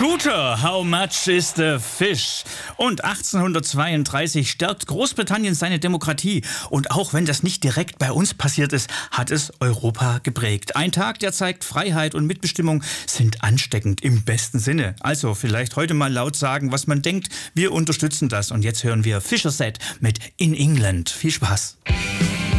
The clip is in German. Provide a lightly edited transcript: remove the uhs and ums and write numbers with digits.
Scooter, how much is the fish? Und 1832 stärkt Großbritannien seine Demokratie. Und auch wenn das nicht direkt bei uns passiert ist, hat es Europa geprägt. Ein Tag, der zeigt, Freiheit und Mitbestimmung sind ansteckend im besten Sinne. Also vielleicht heute mal laut sagen, was man denkt. Wir unterstützen das. Und jetzt hören wir Fisher Set mit In England. Viel Spaß.